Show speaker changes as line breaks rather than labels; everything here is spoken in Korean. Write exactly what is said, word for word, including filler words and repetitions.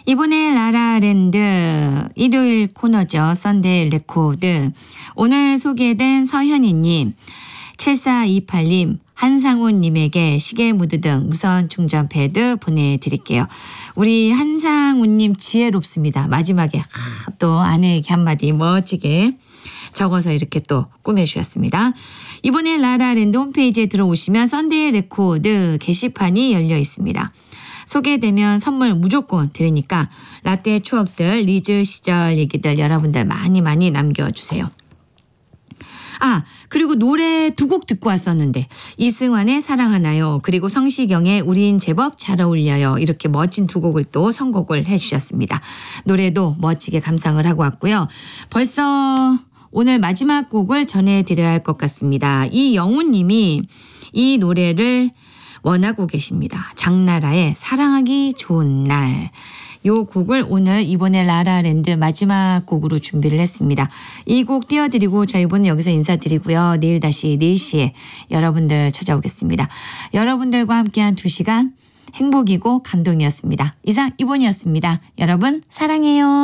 이번에 라라랜드 일요일 코너죠. 썬데이 레코드. 오늘 소개된 서현희님, 칠사이팔님, 한상훈님에게 시계 무드 등 무선 충전 패드 보내드릴게요. 우리 한상훈님 지혜롭습니다. 마지막에 아, 또 아내에게 한마디 멋지게 적어서 이렇게 또 꾸며주셨습니다. 이번에 라라랜드 홈페이지에 들어오시면 썬데이 레코드 게시판이 열려 있습니다. 소개되면 선물 무조건 드리니까 라떼 추억들, 리즈 시절 얘기들 여러분들 많이 많이 남겨주세요. 아, 그리고 노래 두 곡 듣고 왔었는데 이승환의 사랑하나요, 그리고 성시경의 우린 제법 잘 어울려요, 이렇게 멋진 두 곡을 또 선곡을 해주셨습니다. 노래도 멋지게 감상을 하고 왔고요. 벌써 오늘 마지막 곡을 전해드려야 할 것 같습니다. 이영훈님이 이 노래를 원하고 계십니다. 장나라의 사랑하기 좋은 날. 요 곡을 오늘 이번에 라라랜드 마지막 곡으로 준비를 했습니다. 이 곡 띄워드리고 저희 분은 여기서 인사드리고요. 내일 다시 네 시에 여러분들 찾아오겠습니다. 여러분들과 함께한 두 시간 행복이고 감동이었습니다. 이상 이본이었습니다. 여러분 사랑해요.